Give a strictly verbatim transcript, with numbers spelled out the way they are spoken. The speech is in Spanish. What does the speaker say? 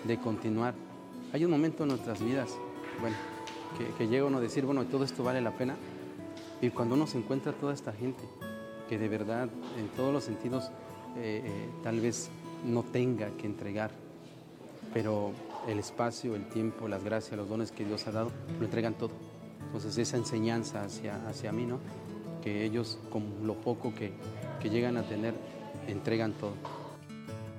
de continuar. Hay un momento en nuestras vidas, bueno, que, que llega uno a decir, bueno, todo esto vale la pena. Y cuando uno se encuentra toda esta gente que de verdad, en todos los sentidos, eh, eh, tal vez no tenga que entregar, pero el espacio, el tiempo, las gracias, los dones que Dios ha dado, lo entregan todo. Entonces esa enseñanza hacia, hacia mí, ¿no? Que ellos, con lo poco que, que llegan a tener, entregan todo.